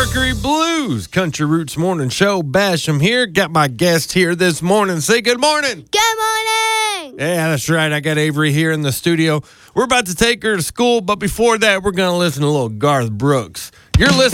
Mercury Blues Country Roots Morning Show. Basham here. Got my guest here this morning. Say good morning. Good morning. Yeah, that's right. I got Avery here in the studio. We're about to take her to school, but before that, we're going to listen to a little Garth Brooks. You're listening